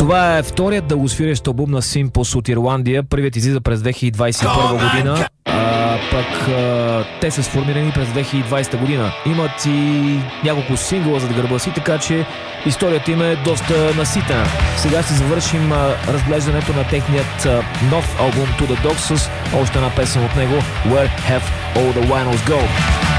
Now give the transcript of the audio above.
Това е вторият дългосвирещ албум на Simples от Ирландия. Първият излиза през 2021 година, пък те са сформирани през 2020 година. Имат и няколко сингла зад гърба си, така че историята им е доста наситена. Сега ще завършим разглеждането на техният нов албум To The Dogs с още една песен от него, Where Have All The Winos Go.